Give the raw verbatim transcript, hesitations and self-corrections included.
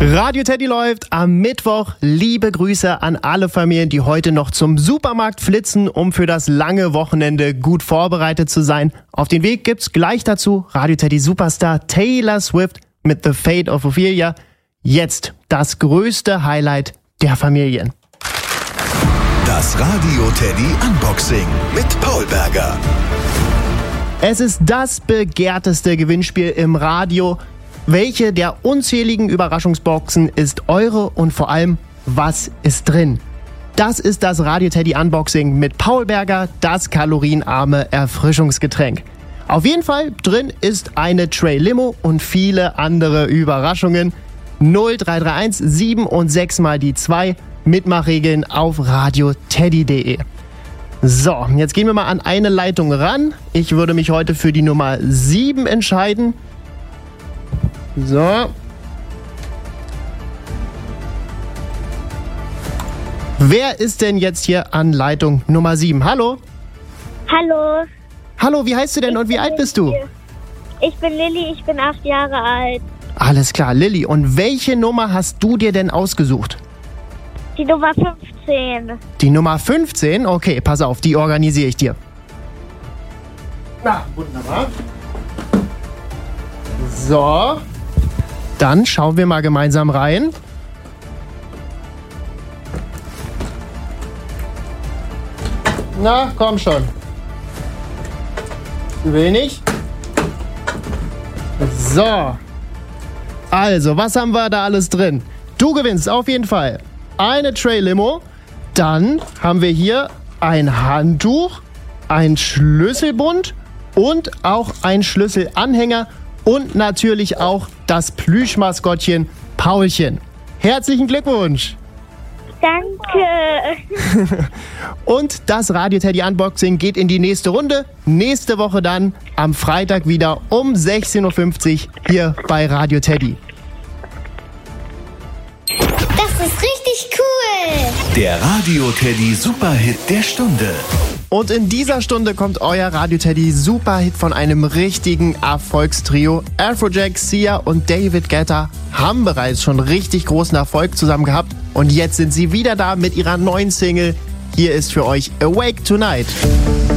Radio Teddy läuft am Mittwoch. Liebe Grüße an alle Familien, die heute noch zum Supermarkt flitzen, um für das lange Wochenende gut vorbereitet zu sein. Auf den Weg gibt's gleich dazu Radio Teddy Superstar Taylor Swift mit The Fate of Ophelia. Jetzt das größte Highlight der Familien. Das Radio Teddy Unboxing mit Paul Berger. Es ist das begehrteste Gewinnspiel im Radio. Welche der unzähligen Überraschungsboxen ist eure und vor allem, was ist drin? Das ist das Radio Teddy Unboxing mit Paul Berger, das kalorienarme Erfrischungsgetränk. Auf jeden Fall drin ist eine Tray Limo und viele andere Überraschungen. null drei drei eins sieben und sechs mal die zwei. Mitmachregeln auf radio teddy punkt de. So, jetzt gehen wir mal an eine Leitung ran. Ich würde mich heute für die Nummer sieben entscheiden. So. Wer ist denn jetzt hier an Leitung Nummer sieben? Hallo? Hallo. Hallo, wie heißt du denn Ich und wie bin alt bist du? Lilly. Ich bin Lilly, ich bin acht Jahre alt. Alles klar, Lilly. Und welche Nummer hast du dir denn ausgesucht? Die Nummer fünfzehn. Die Nummer fünfzehn? Okay, pass auf, die organisiere ich dir. Na, wunderbar. So. Dann schauen wir mal gemeinsam rein. Na, komm schon. Zu wenig. So. Also, was haben wir da alles drin? Du gewinnst auf jeden Fall eine Tray Limo. Dann haben wir hier ein Handtuch, ein Schlüsselbund und auch ein Schlüsselanhänger und natürlich auch das Plüschmaskottchen Paulchen. Herzlichen Glückwunsch! Danke. Und das Radio Teddy Unboxing geht in die nächste Runde. Nächste Woche dann am Freitag wieder um sechzehn Uhr fünfzig hier bei Radio Teddy. Das ist richtig cool. Der Radio Teddy Superhit der Stunde. Und in dieser Stunde kommt euer Radio Teddy Superhit von einem richtigen Erfolgstrio. Afrojack, Sia und David Guetta haben bereits schon richtig großen Erfolg zusammen gehabt. Und jetzt sind sie wieder da mit ihrer neuen Single. Hier ist für euch Awake Tonight.